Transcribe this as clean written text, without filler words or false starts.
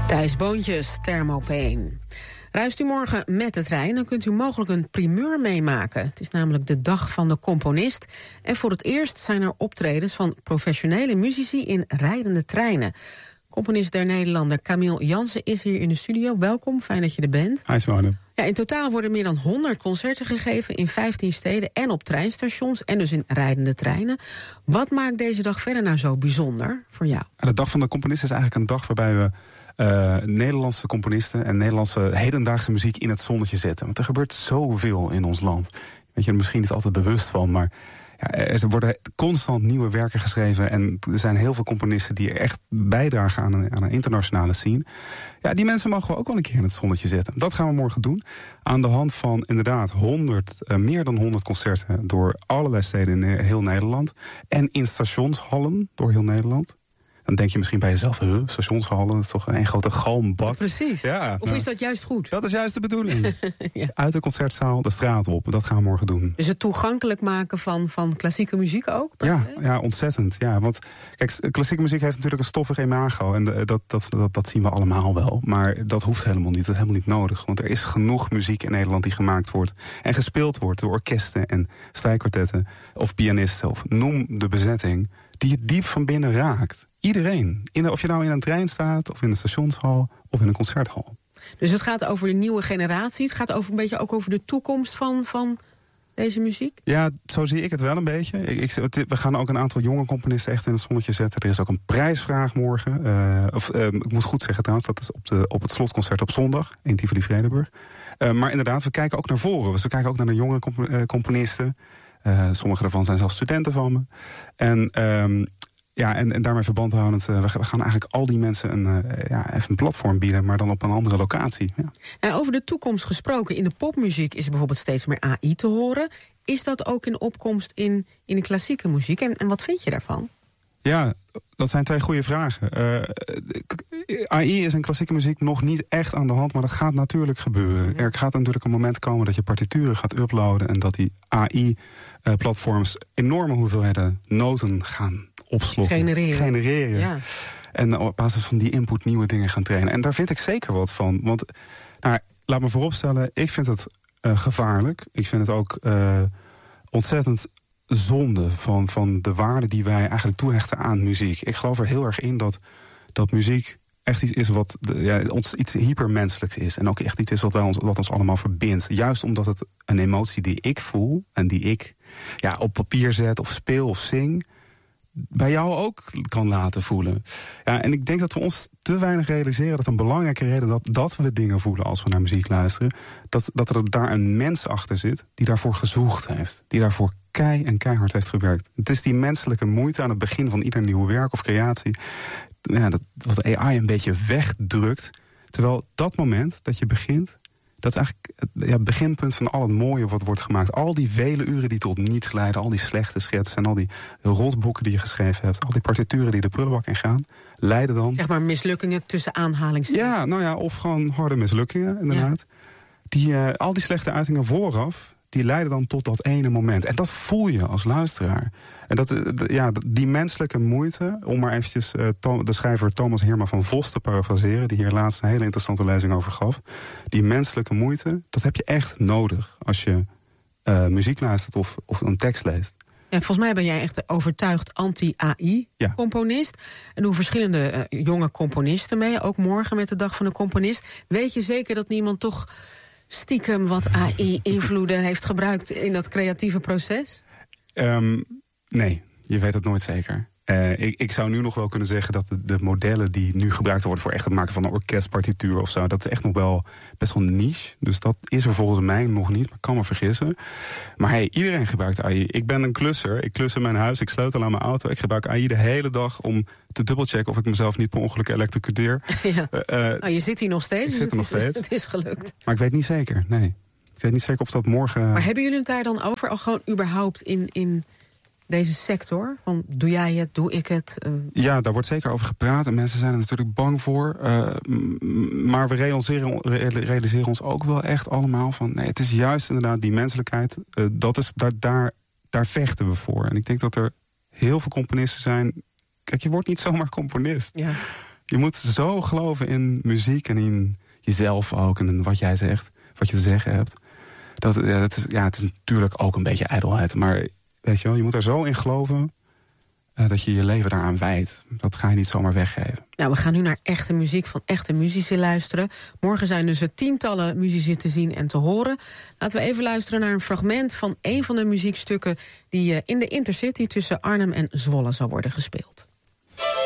Thijs Boontjes, Thermopeen. Reist u morgen met de trein, dan kunt u mogelijk een primeur meemaken. Het is namelijk de dag van de componist. En voor het eerst zijn er optredens van professionele muzici in rijdende treinen. Componist der Nederlander Camille Jansen is hier in de studio. Welkom, fijn dat je er bent. Hi Simone. Ja, in totaal worden meer dan 100 concerten gegeven in 15 steden en op treinstations en dus in rijdende treinen. Wat maakt deze dag verder nou zo bijzonder voor jou? De dag van de componist is eigenlijk een dag waarbij we Nederlandse componisten en Nederlandse hedendaagse muziek in het zonnetje zetten. Want er gebeurt zoveel in ons land. Weet je er misschien niet altijd bewust van, maar ja, er worden constant nieuwe werken geschreven en er zijn heel veel componisten die echt bijdragen aan een internationale scene. Ja, die mensen mogen we ook wel een keer in het zonnetje zetten. Dat gaan we morgen doen. Aan de hand van inderdaad meer dan 100 concerten door allerlei steden in heel Nederland. En in stationshallen door heel Nederland. Dan denk je misschien bij jezelf, stationshallen, dat is toch een grote galmbak. Precies. Ja, of is dat juist goed? Dat is juist de bedoeling. Ja. Uit de concertzaal de straat op. Dat gaan we morgen doen. Dus het toegankelijk maken van klassieke muziek ook? Ja, ontzettend. Ja, want kijk, klassieke muziek heeft natuurlijk een stoffig imago. En dat zien we allemaal wel. Maar dat hoeft helemaal niet. Dat is helemaal niet nodig. Want er is genoeg muziek in Nederland die gemaakt wordt en gespeeld wordt door orkesten en strijkkwartetten of pianisten. Of noem de bezetting die je diep van binnen raakt. Iedereen. Of je nou in een trein staat, of in een stationshal, of in een concerthal. Dus het gaat over de nieuwe generatie. Het gaat een beetje ook over de toekomst van deze muziek? Ja, zo zie ik het wel een beetje. We gaan ook een aantal jonge componisten echt in het zonnetje zetten. Er is ook een prijsvraag morgen. Ik moet goed zeggen trouwens, dat is op het slotconcert op zondag in Tivoli-Vredenburg. Maar inderdaad, we kijken ook naar voren. Dus we kijken ook naar de jonge componisten. Sommige daarvan zijn zelfs studenten van me. En daarmee verband houdend, we gaan eigenlijk al die mensen even een platform bieden, maar dan op een andere locatie. Ja. Nou, over de toekomst gesproken, in de popmuziek is er bijvoorbeeld steeds meer AI te horen. Is dat ook in opkomst in de klassieke muziek? En wat vind je daarvan? Ja, dat zijn twee goede vragen. AI is in klassieke muziek nog niet echt aan de hand, maar dat gaat natuurlijk gebeuren. Er gaat natuurlijk een moment komen dat je partituren gaat uploaden en dat die AI-platforms enorme hoeveelheden noten gaan opslokken. Genereren. Ja. En op basis van die input nieuwe dingen gaan trainen. En daar vind ik zeker wat van. Want, laat me vooropstellen, ik vind het gevaarlijk. Ik vind het ook ontzettend zonde van de waarde die wij eigenlijk toehechten aan muziek. Ik geloof er heel erg in dat muziek echt iets is wat iets hypermenselijks is. En ook echt iets is wat ons allemaal verbindt. Juist omdat het een emotie die ik voel en die ik op papier zet of speel of zing, bij jou ook kan laten voelen. Ja, en ik denk dat we ons te weinig realiseren dat een belangrijke reden dat we dingen voelen als we naar muziek luisteren, dat er daar een mens achter zit die daarvoor gezwoegd heeft. Die daarvoor keihard heeft gewerkt. Het is die menselijke moeite aan het begin van ieder nieuw werk of creatie, dat AI een beetje wegdrukt. Terwijl dat moment dat je begint, dat is eigenlijk het beginpunt van al het mooie wat wordt gemaakt. Al die vele uren die tot niets leiden, al die slechte schetsen en al die rotboeken die je geschreven hebt, al die partituren die de prullenbak in gaan, leiden dan, zeg maar, mislukkingen tussen aanhalingstekens. Ja, of gewoon harde mislukkingen, inderdaad. Ja. Al die slechte uitingen vooraf, die leiden dan tot dat ene moment. En dat voel je als luisteraar. En die menselijke moeite, om maar eventjes de schrijver Thomas Heerma van Vos te parafraseren, die hier laatst een hele interessante lezing over gaf. Die menselijke moeite, dat heb je echt nodig als je muziek luistert of een tekst leest. Ja, volgens mij ben jij echt overtuigd anti-AI-componist. Ja. Er doen verschillende jonge componisten mee, ook morgen met de Dag van de Componist. Weet je zeker dat niemand toch stiekem wat AI-invloeden heeft gebruikt in dat creatieve proces? Nee, je weet het nooit zeker. Ik zou nu nog wel kunnen zeggen dat de modellen die nu gebruikt worden voor echt het maken van een orkestpartituur of zo, dat is echt nog wel best wel niche. Dus dat is er volgens mij nog niet, maar ik kan me vergissen. Maar iedereen gebruikt AI. Ik ben een klusser. Ik klus in mijn huis, ik sleutel aan mijn auto. Ik gebruik AI de hele dag om te dubbelchecken of ik mezelf niet per ongeluk elektrocuteer. Ja. Je zit hier nog steeds. Ik zit er nog steeds. Het is gelukt. Maar ik weet niet zeker, nee. Ik weet niet zeker of dat morgen. Maar hebben jullie het daar dan over, al gewoon überhaupt in deze sector? Van doe jij het, doe ik het? Ja, daar wordt zeker over gepraat en mensen zijn er natuurlijk bang voor. Maar we realiseren ons ook wel echt allemaal van, nee, het is juist inderdaad die menselijkheid. Daar vechten we voor. En ik denk dat er heel veel componisten zijn. Kijk, je wordt niet zomaar componist. Ja. Je moet zo geloven in muziek en in jezelf ook. En in wat jij zegt, wat je te zeggen hebt. Het is natuurlijk ook een beetje ijdelheid. Maar weet je wel, je moet er zo in geloven dat je je leven daaraan wijdt. Dat ga je niet zomaar weggeven. Nou, we gaan nu naar echte muziek van echte muzici luisteren. Morgen zijn dus tientallen muzici te zien en te horen. Laten we even luisteren naar een fragment van een van de muziekstukken die in de Intercity tussen Arnhem en Zwolle zal worden gespeeld.